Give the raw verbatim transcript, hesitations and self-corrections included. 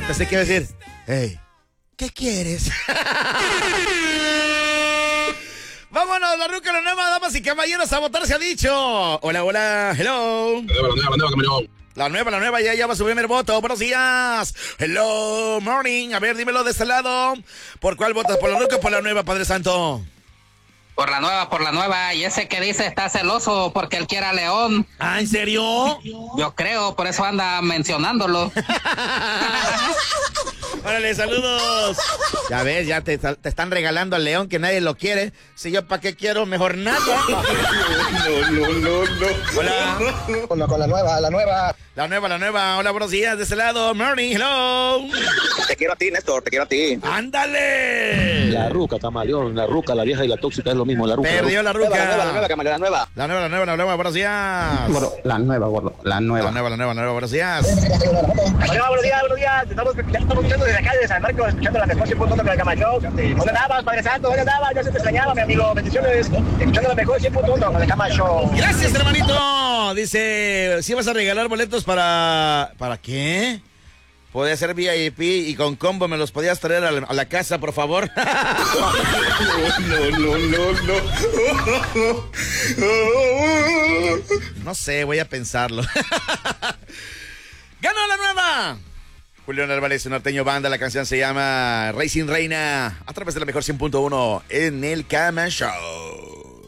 Pensé que iba a decir, hey, ¿qué quieres? Vámonos, la ruca, la nueva, damas y caballeros, a votar se ha dicho. Hola, hola, hello. La nueva, la nueva, la nueva, camarón. La nueva, la nueva, ya lleva su primer voto. Buenos días. Hello, morning. A ver, dímelo de este lado. ¿Por cuál votas? ¿Por la ruca o por la nueva, Padre Santo? Por la nueva, por la nueva. Y ese que dice está celoso porque él quiere a León. ¿Ah, en serio? Yo creo, por eso anda mencionándolo. Órale, saludos. Ya ves, ya te, te están regalando al León que nadie lo quiere. Si yo para qué quiero, mejor nada. No, no, no, no. Hola. Hola, con la nueva, la nueva. La nueva, la nueva. Hola, buenos días. De ese lado, morning, hello. Te quiero a ti, Néstor, te quiero a ti. ¡Ándale! La ruca, camaleón, la ruca, la vieja y la tóxica es lo mismo, la ruca. Perdió la ruca. La nueva, la nueva, camaleón, la nueva. La nueva, la nueva, la nueva. Buenos días. Gordo, la nueva, gordo, la nueva. La nueva, la nueva, la nueva. Buenos días. Hola, buenos días, buenos días. Estamos, ya estamos escuchando desde acá, desde San Marcos, escuchando la mejor cien punto uno con el Camacho. ¿Dónde andabas, Padre Santo? ¿Dónde andabas? Ya se te extrañaba, mi amigo. Bendiciones. Escuchando la mejor cien punto uno con el Camacho. Gracias, hermanito. Dice, si vas a regalar boletos para... ¿Para qué? Podía ser V I P y con combo me los podías traer a la, a la casa, por favor. No, no, no, no. No sé, voy a pensarlo. ¡Ganó la nueva! Julio Narváez, norteño banda, la canción se llama Racing Reina, a través de la mejor cien punto uno en el Cama Show.